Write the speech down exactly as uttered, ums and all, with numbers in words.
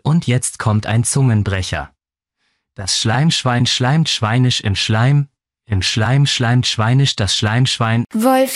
Und jetzt kommt ein Zungenbrecher. Das Schleimschwein schleimt schweinisch im Schleim, im Schleim schleimt schweinisch das Schleimschwein. Wolf